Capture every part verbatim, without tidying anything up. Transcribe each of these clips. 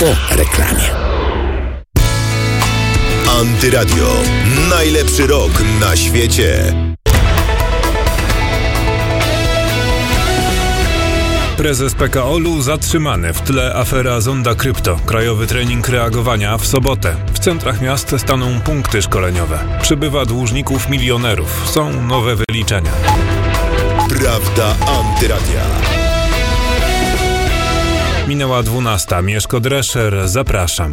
po reklamie. Antyradio. Najlepszy rok na świecie. Prezes P K O L u zatrzymany, w tle afera Zonda Krypto. Krajowy trening reagowania w sobotę. W centrach miast staną punkty szkoleniowe. Przybywa dłużników milionerów. Są nowe wyliczenia. Prawda Antyradia. Minęła dwunasta. Mieszko Drescher, zapraszam.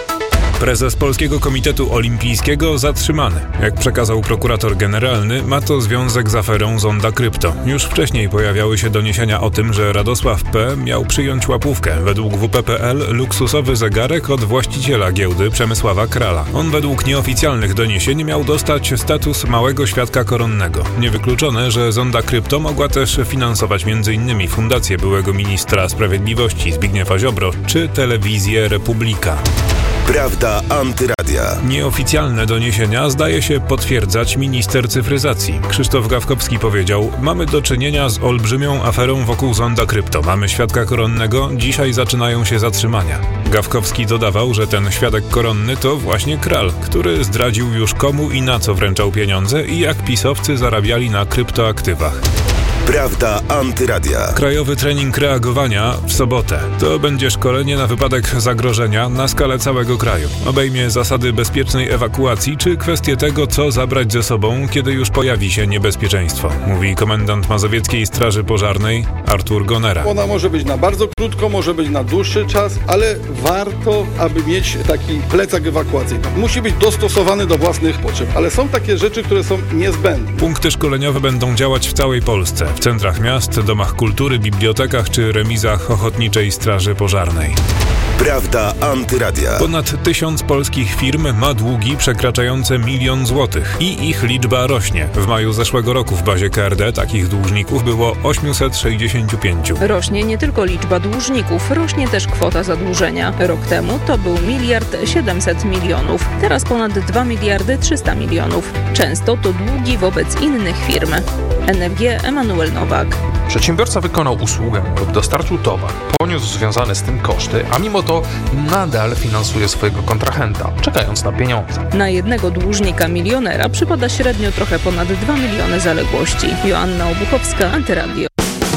Prezes Polskiego Komitetu Olimpijskiego zatrzymany. Jak przekazał prokurator generalny, ma to związek z aferą Zonda Krypto. Już wcześniej pojawiały się doniesienia o tym, że Radosław P. miał przyjąć łapówkę. Według W P P L luksusowy zegarek od właściciela giełdy Przemysława Krala. On według nieoficjalnych doniesień miał dostać status małego świadka koronnego. Niewykluczone, że Zonda Krypto mogła też finansować między innymi fundację byłego ministra sprawiedliwości Zbigniewa Ziobro czy telewizję Republika. Prawda Antyradia. Nieoficjalne doniesienia zdaje się potwierdzać minister cyfryzacji. Krzysztof Gawkowski powiedział: mamy do czynienia z olbrzymią aferą wokół Zonda Krypto. Mamy świadka koronnego, dzisiaj zaczynają się zatrzymania. Gawkowski dodawał, że ten świadek koronny to właśnie Kral, który zdradził już komu i na co wręczał pieniądze i jak pisowcy zarabiali na kryptoaktywach. Prawda Antyradia. Krajowy trening reagowania w sobotę. To będzie szkolenie na wypadek zagrożenia na skalę całego kraju. Obejmie zasady bezpiecznej ewakuacji czy kwestię tego, co zabrać ze sobą, kiedy już pojawi się niebezpieczeństwo, mówi komendant Mazowieckiej Straży Pożarnej Artur Gonera. Ona może być na bardzo krótko, może być na dłuższy czas, ale warto, aby mieć taki plecak ewakuacyjny. Musi być dostosowany do własnych potrzeb, ale są takie rzeczy, które są niezbędne. Punkty szkoleniowe będą działać w całej Polsce. W centrach miast, domach kultury, bibliotekach czy remizach Ochotniczej Straży Pożarnej. Prawda Antyradia. Ponad tysiąc polskich firm ma długi przekraczające milion złotych i ich liczba rośnie. W maju zeszłego roku w bazie K R D takich dłużników było osiemset sześćdziesiąt pięć. Rośnie nie tylko liczba dłużników, rośnie też kwota zadłużenia. Rok temu to był miliard siedemset milionów, teraz ponad dwa miliardy trzysta milionów. Często to długi wobec innych firm. N F G Emanuel Nowak. Przedsiębiorca wykonał usługę lub dostarczył towar, poniósł związane z tym koszty, a mimo to nadal finansuje swojego kontrahenta, czekając na pieniądze. Na jednego dłużnika milionera przypada średnio trochę ponad dwa miliony zaległości. Joanna Obuchowska, Antyradio.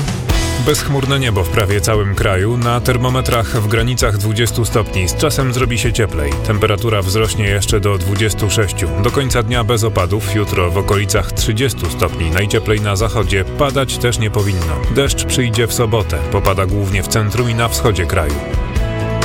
Bezchmurne niebo w prawie całym kraju, na termometrach w granicach dwudziestu stopni. Z czasem zrobi się cieplej. Temperatura wzrośnie jeszcze do dwudziestu sześciu. Do końca dnia bez opadów, jutro w okolicach trzydziestu stopni. Najcieplej na zachodzie, padać też nie powinno. Deszcz przyjdzie w sobotę, popada głównie w centrum i na wschodzie kraju.